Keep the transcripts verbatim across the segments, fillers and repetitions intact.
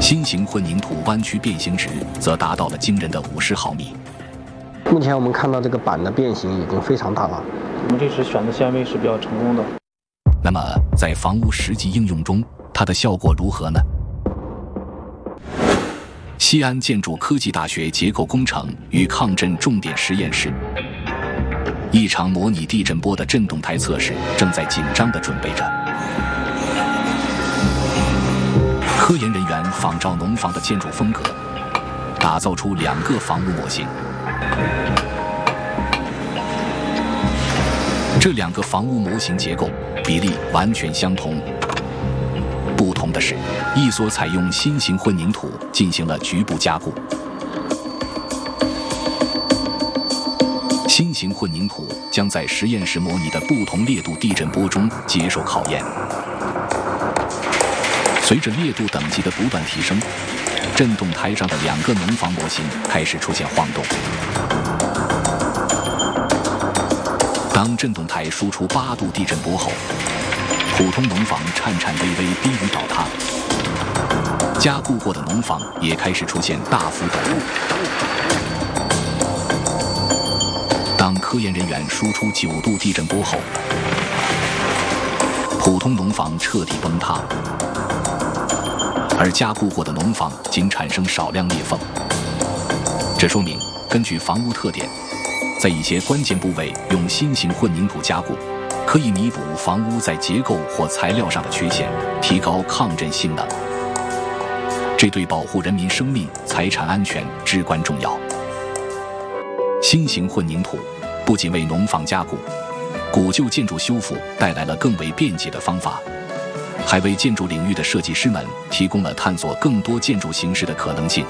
新型混凝土弯曲变形值则达到了惊人的五十毫米。 目前我们看到这个板的变形已经非常大了。 我们这次选的纤维是比较成功的。 那么，在房屋实际应用中，它的效果如何呢？西安建筑科技大学结构工程与抗震重点实验室，一场模拟地震波的振动台测试正在紧张地准备着。科研人员仿照农房的建筑风格，打造出两个房屋模型。这两个房屋模型结构比例完全相同，不同的是，一所采用新型混凝土进行了局部加固。新型混凝土将在实验室模拟的不同烈度地震波中接受考验。随着烈度等级的不断提升，振动台上的两个农房模型开始出现晃动。当振动台输出八度地震波后，普通农房颤颤巍巍低于倒塌，加固过的农房也开始出现大幅抖动。当科研人员输出九度地震波后，普通农房彻底崩塌，而加固过的农房仅产生少量裂缝。这说明，根据房屋特点，在一些关键部位用新型混凝土加固，可以弥补房屋在结构或材料上的缺陷，提高抗震性能。这对保护人民生命财产安全至关重要。新型混凝土不仅为农房加固、古旧建筑修复带来了更为便捷的方法，还为建筑领域的设计师们提供了探索更多建筑形式的可能性。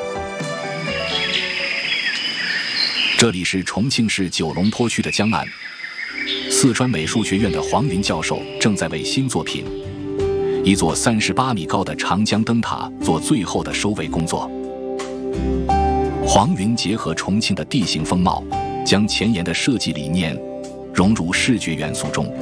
这里是重庆市九龙坡区的江岸，四川美术学院的黄云教授正在为新作品一座三十八米高的长江灯塔做最后的收尾工作。黄云结合重庆的地形风貌，将前沿的设计理念融入视觉元素中。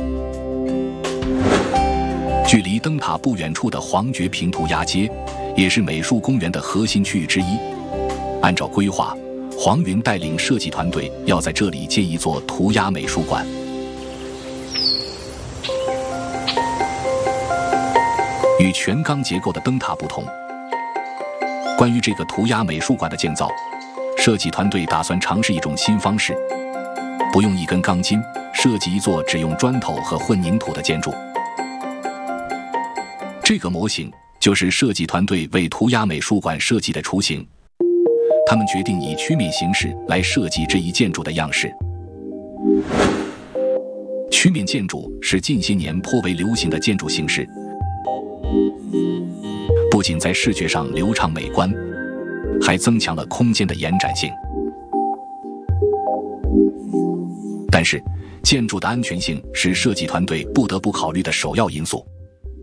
距离灯塔不远处的黄觉坪涂鸦街，也是美术公园的核心区域之一。按照规划，黄云带领设计团队要在这里建一座涂鸦美术馆。与全钢结构的灯塔不同，关于这个涂鸦美术馆的建造，设计团队打算尝试一种新方式，不用一根钢筋，设计一座只用砖头和混凝土的建筑。这个模型就是设计团队为涂鸦美术馆设计的雏形。他们决定以曲面形式来设计这一建筑的样式。曲面建筑是近些年颇为流行的建筑形式，不仅在视觉上流畅美观，还增强了空间的延展性。但是，建筑的安全性是设计团队不得不考虑的首要因素。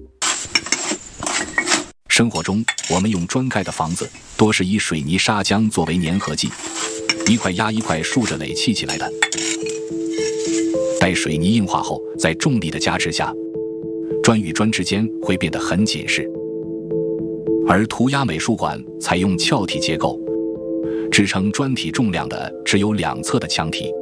生活中，我们用砖盖的房子多是以水泥砂浆作为粘合剂，一块压一块竖着垒砌起来的。待水泥硬化后，在重力的加持下，砖与砖之间会变得很紧实。而涂鸦美术馆采用壳体结构，支撑砖体重量的只有两侧的墙体。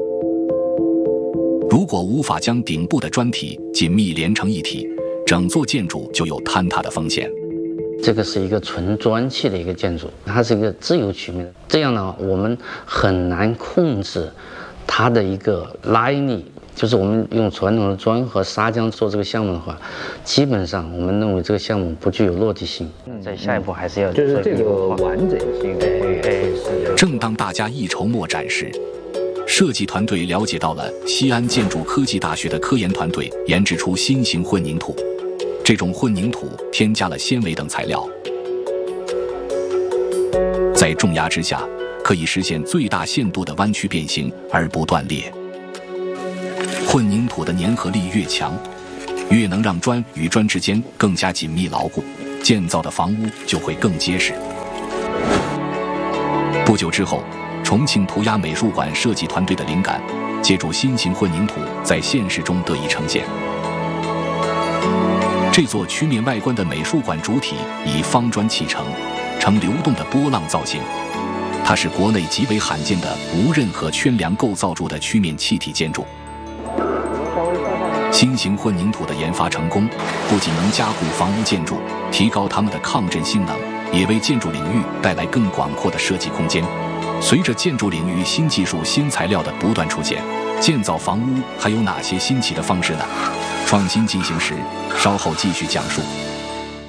如果无法将顶部的砖体紧密连成一体，整座建筑就有坍塌的风险。 这个是一个纯砖砌的一个建筑，它是一个自由曲面的，这样呢，我们很难控制它的一个拉力。就是我们用传统的砖和砂浆做这个项目的话，基本上我们认为这个项目不具有落地性。嗯、在下一步还是要就是这个完整性。哎哎，是。 正当大家一筹莫展时，设计团队了解到了西安建筑科技大学的科研团队研制出新型混凝土。这种混凝土添加了纤维等材料，在重压之下可以实现最大限度的弯曲变形而不断裂。混凝土的粘合力越强，越能让砖与砖之间更加紧密牢固，建造的房屋就会更结实。不久之后，重庆涂鸦美术馆设计团队的灵感借助新型混凝土在现实中得以呈现。 这座曲面外观的美术馆主体以方砖砌成，呈流动的波浪造型。它是国内极为罕见的无任何圈梁构造筑的曲面气体建筑。新型混凝土的研发成功，不仅能加固房屋建筑，提高它们的抗震性能，也为建筑领域带来更广阔的设计空间。随着建筑领域新技术、新材料的不断出现，建造房屋还有哪些新奇的方式呢？创新进行时，稍后继续讲述。